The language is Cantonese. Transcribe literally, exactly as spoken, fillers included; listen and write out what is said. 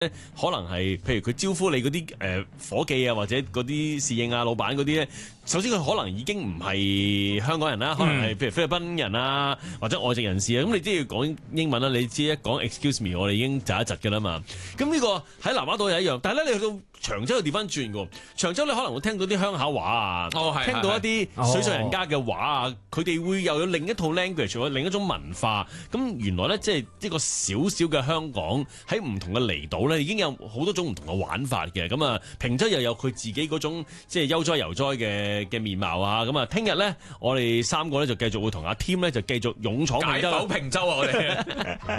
可能係譬如佢招呼你嗰啲誒夥計啊，或者嗰啲侍應啊、老闆嗰啲咧，首先佢可能已經唔係香港人啦，可能係譬如菲律賓人啊，或者外籍人士啊，咁你都要講英文啦。你知一講 excuse me，我哋已經窒一窒嘅啦嘛。咁呢個喺南丫島又一樣，但係咧你去到長洲又調翻轉嘅，長洲你可能會聽到啲鄉下話啊， 哦、係聽到一啲水上人家嘅話啊，佢哋、哦、會又有另一套 language，有另一種文化。咁原來咧，即係呢個小小嘅香港喺唔同嘅離島咧，已經有好多種唔同嘅玩法嘅。咁啊，坪洲又有佢自己嗰種即係悠哉游哉嘅嘅面貌啊。咁啊，聽日咧，我哋三個咧就繼續會同阿添咧就繼續勇闖坪洲。 解剖坪洲啊！我哋